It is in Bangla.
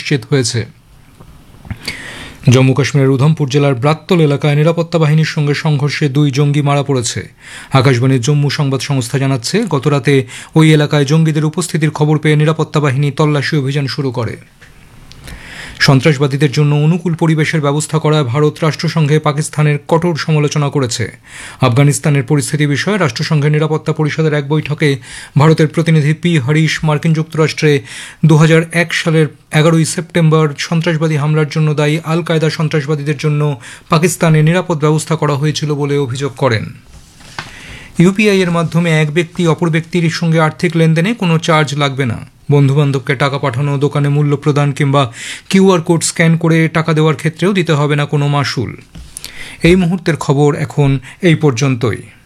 নিশ্চিত হয়েছে। জম্মু কাশ্মীরের উধমপুর জেলার ব্রাত্তল এলাকায় নিরাপত্তা বাহিনীর সঙ্গে সংঘর্ষে 2 জঙ্গি মারা পড়েছে। আকাশবাণীর জম্মু সংবাদ সংস্থা জানাচ্ছে, গতরাতে ওই এলাকায় জঙ্গিদের উপস্থিতির খবর পেয়ে নিরাপত্তা বাহিনী তল্লাশি অভিযান শুরু করে। সন্ত্রাসবাদীদের জন্য অনুকূল পরিবেশের ব্যবস্থা করায় ভারত রাষ্ট্রসংঘে পাকিস্তানের কঠোর সমালোচনা করেছে। আফগানিস্তানের পরিস্থিতি বিষয়ে রাষ্ট্রসংঘের নিরাপত্তা পরিষদের এক বৈঠকে ভারতের প্রতিনিধি পি হরিশ মার্কিন যুক্তরাষ্ট্রে 2001 সালের 11 সেপ্টেম্বর সন্ত্রাসবাদী হামলার জন্য দায়ী আল কায়দা সন্ত্রাসবাদীদের জন্য পাকিস্তানে নিরাপদ ব্যবস্থা করা হয়েছিল বলে অভিযোগ করেন। ইউপিআই এর মাধ্যমে এক ব্যক্তি অপর ব্যক্তির সঙ্গে আর্থিক লেনদেনে কোনো চার্জ লাগবে না। বন্ধুবান্ধবকে টাকা পাঠানো, দোকানে মূল্য প্রদান কিংবা কিউআর কোড স্ক্যান করে টাকা দেওয়ার ক্ষেত্রেও দিতে হবে না কোনো মাশুল। এই মুহূর্তের খবর এখন এই পর্যন্তই।